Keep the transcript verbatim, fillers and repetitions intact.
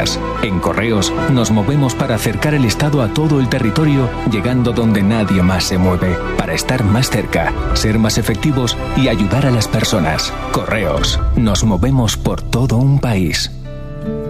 noticias. En Correos nos movemos para acercar el Estado a todo el territorio, llegando donde nadie más se mueve, para estar más cerca, ser más efectivos y ayudar a las personas. Correos, nos movemos por todo un país.